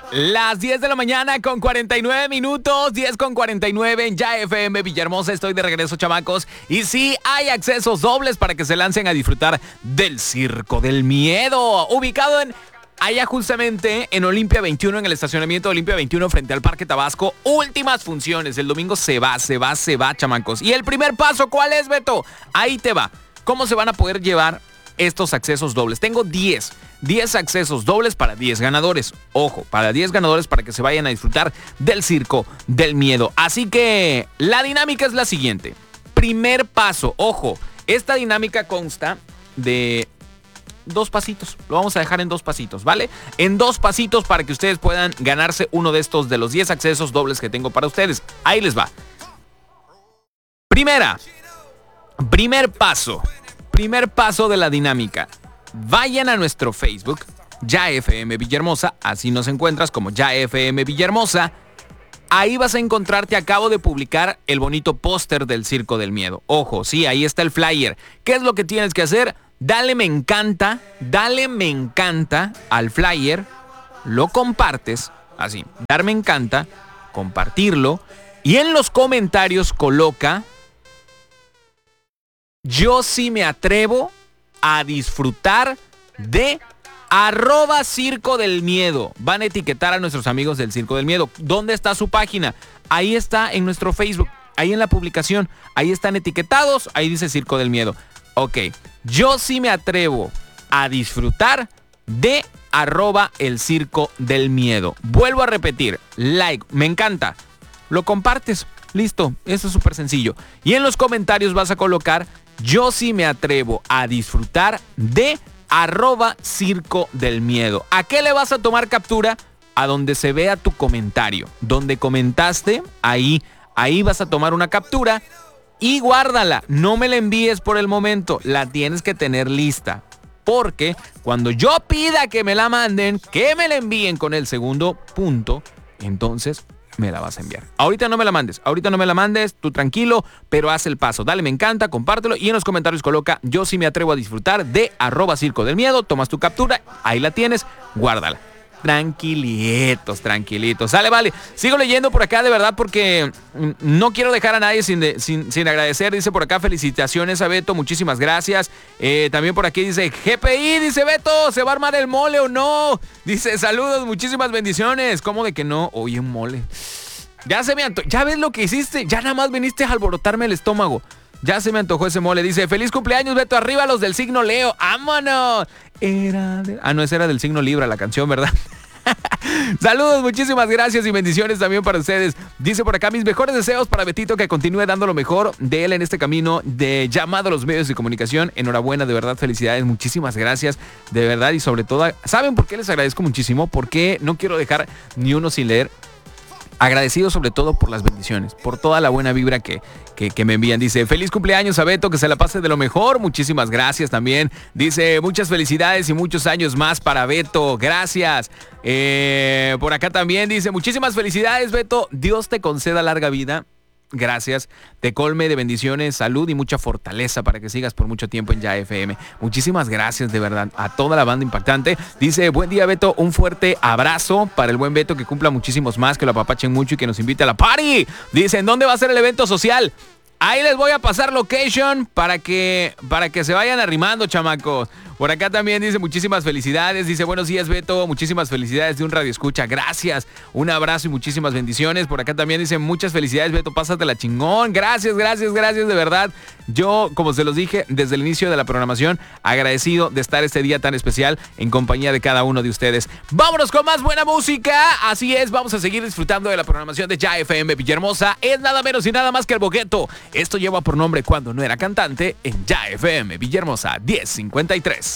Las 10 de la mañana con 49 minutos, 10 con 49 en Ya FM Villahermosa. Estoy de regreso, chamacos. Y sí, hay accesos dobles para que se lancen a disfrutar del Circo del Miedo. Ubicado allá justamente en Olimpia 21, en el estacionamiento de Olimpia 21 frente al Parque Tabasco. Últimas funciones. El domingo se va, chamacos. Y el primer paso, ¿cuál es, Beto? Ahí te va. ¿Cómo se van a poder llevar estos accesos dobles? Tengo 10 accesos dobles para 10 ganadores. Ojo, para 10 ganadores para que se vayan a disfrutar del Circo del Miedo. Así que la dinámica es la siguiente. Primer paso, ojo, esta dinámica consta de 2 pasitos. Lo vamos a dejar en 2 pasitos, ¿vale? En 2 pasitos para que ustedes puedan ganarse uno de estos, de los 10 accesos dobles que tengo para ustedes. Ahí les va. Primer paso de la dinámica. Vayan a nuestro Facebook, Ya FM Villahermosa, así nos encuentras como Ya FM Villahermosa. Ahí vas a encontrar, te acabo de publicar el bonito póster del Circo del Miedo. Ojo, sí, ahí está el flyer. ¿Qué es lo que tienes que hacer? Dale me encanta al flyer, lo compartes, así, dar me encanta, compartirlo, y en los comentarios coloca: yo sí me atrevo a disfrutar de @Circo del Miedo. Van a etiquetar a nuestros amigos del Circo del Miedo. ¿Dónde está su página? Ahí está en nuestro Facebook, ahí en la publicación. Ahí están etiquetados, ahí dice Circo del Miedo. Ok, yo sí me atrevo a disfrutar de @el Circo del Miedo. Vuelvo a repetir, like, me encanta, lo compartes, listo, eso es súper sencillo. Y en los comentarios vas a colocar: yo sí me atrevo a disfrutar de @Circo del Miedo. ¿A qué le vas a tomar captura? A donde se vea tu comentario. Donde comentaste, ahí vas a tomar una captura y guárdala. No me la envíes por el momento, la tienes que tener lista. Porque cuando yo pida que me la manden, que me la envíen con el segundo punto, entonces me la vas a enviar. Ahorita no me la mandes, tú tranquilo, pero haz el paso. Dale me encanta, compártelo y en los comentarios coloca: yo sí me atrevo a disfrutar de @Circo del Miedo. Tomas tu captura, ahí la tienes, guárdala. Tranquilitos. Sale, vale. Sigo leyendo por acá, de verdad, porque no quiero dejar a nadie sin agradecer. Dice por acá: felicitaciones a Beto, muchísimas gracias. También por aquí dice GPI, dice Beto, ¿se va a armar el mole o no? Dice: saludos, muchísimas bendiciones. ¿Cómo de que no? Oye, un mole. Ya se me antojó. ¿Ya ves lo que hiciste? Ya nada más viniste a alborotarme el estómago. Ya se me antojó ese mole. Dice: feliz cumpleaños, Beto, arriba los del signo Leo. ¡Vámonos! No, esa era del signo Libra la canción, ¿verdad? Saludos, muchísimas gracias y bendiciones también para ustedes. Dice por acá: mis mejores deseos para Betito, que continúe dando lo mejor de él en este camino de llamado a los medios de comunicación. Enhorabuena, de verdad, felicidades, muchísimas gracias, de verdad. Y sobre todo, ¿saben por qué les agradezco muchísimo? Porque no quiero dejar ni uno sin leer. Agradecido sobre todo por las bendiciones, por toda la buena vibra que me envían. Dice: feliz cumpleaños a Beto, que se la pase de lo mejor. Muchísimas gracias también. Dice: muchas felicidades y muchos años más para Beto. Gracias. Por acá también dice: muchísimas felicidades, Beto. Dios te conceda larga vida. Gracias, te colme de bendiciones, salud y mucha fortaleza para que sigas por mucho tiempo en Ya FM. Muchísimas gracias, de verdad, a toda la banda impactante. Dice: buen día, Beto, un fuerte abrazo para el buen Beto, que cumpla muchísimos más, que lo apapachen mucho y que nos invite a la party. Dice: ¿en dónde va a ser el evento social? Ahí les voy a pasar location para que se vayan arrimando, chamacos. Por acá también dice: muchísimas felicidades. Dice: buenos días, Beto, muchísimas felicidades de un radio escucha. Gracias, un abrazo y muchísimas bendiciones. Por acá también dice: muchas felicidades, Beto, pásatela chingón. Gracias, de verdad. Yo, como se los dije desde el inicio de la programación, agradecido de estar este día tan especial en compañía de cada uno de ustedes. Vámonos con más buena música. Así es, vamos a seguir disfrutando de la programación de Ya FM Villahermosa. Es nada menos y nada más que el Bogueto. Esto lleva por nombre Cuando no era cantante en Ya FM Villahermosa 1053.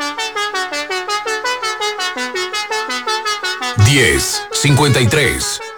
10:53.